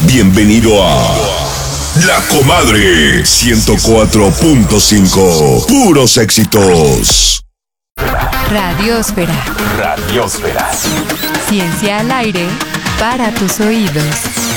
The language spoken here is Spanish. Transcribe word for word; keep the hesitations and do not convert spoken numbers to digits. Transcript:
Bienvenido a La Comadre ciento cuatro punto cinco. Puros éxitos. Radiosfera. Radiosfera. Ciencia al aire para tus oídos.